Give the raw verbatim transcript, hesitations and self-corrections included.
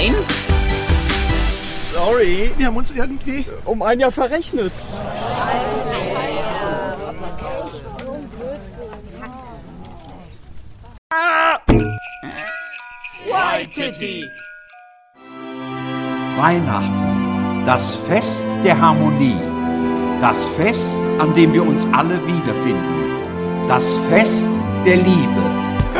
Sorry, wir haben uns irgendwie um ein Jahr verrechnet. Waititi. Weihnachten, das Fest der Harmonie, das Fest, an dem wir uns alle wiederfinden, das Fest der Liebe.